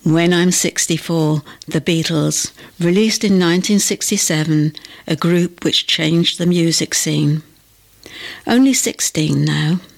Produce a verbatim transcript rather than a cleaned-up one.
When I'm sixty-four, The Beatles, released in nineteen sixty-seven, a group which changed the music scene. Only sixteen now,